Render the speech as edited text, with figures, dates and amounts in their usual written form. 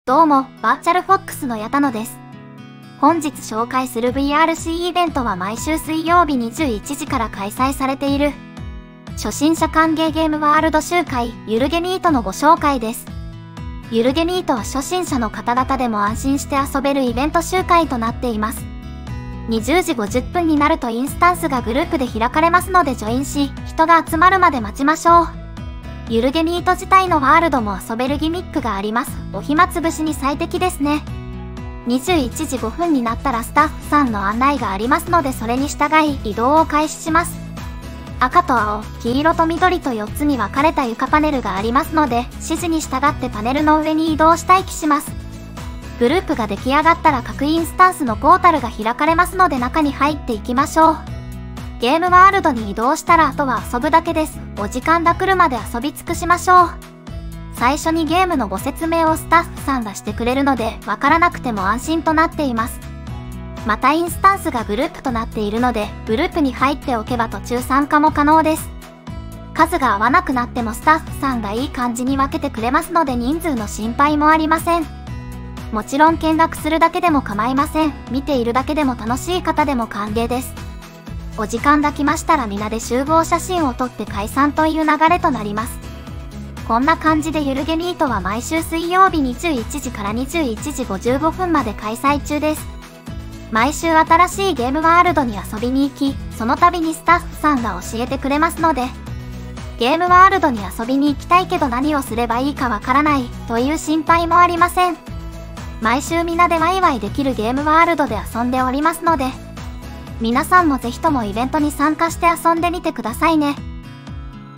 どうも、バーチャルフォックスの矢田野です。本日紹介する VRC イベントは毎週水曜日21時から開催されている初心者歓迎ゲームワールド集会ゆるゲニートのご紹介です。ゆるゲニートは初心者の方々でも安心して遊べるイベント集会となっています。20時50分になるとインスタンスがグループで開かれますのでジョインし、人が集まるまで待ちましょう。ゆるゲニート自体のワールドも遊べるギミックがあります。お暇つぶしに最適ですね。21時5分になったらスタッフさんの案内がありますのでそれに従い移動を開始します。赤と青、黄色と緑と4つに分かれた床パネルがありますので指示に従ってパネルの上に移動し待機します。グループが出来上がったら各インスタンスのポータルが開かれますので中に入っていきましょう。ゲームワールドに移動したらあとは遊ぶだけです。お時間が来るまで遊び尽くしましょう。最初にゲームのご説明をスタッフさんがしてくれるのでわからなくても安心となっています。またインスタンスがグループとなっているのでグループに入っておけば途中参加も可能です。数が合わなくなってもスタッフさんがいい感じに分けてくれますので人数の心配もありません。もちろん見学するだけでも構いません。見ているだけでも楽しい方でも歓迎です。お時間が来ましたら皆で集合写真を撮って解散という流れとなります。こんな感じでゆるゲニートは毎週水曜日21時から21時55分まで開催中です。毎週新しいゲームワールドに遊びに行き、その度にスタッフさんが教えてくれますので、ゲームワールドに遊びに行きたいけど何をすればいいかわからないという心配もありません。毎週皆でワイワイできるゲームワールドで遊んでおりますので、皆さんもぜひともイベントに参加して遊んでみてくださいね。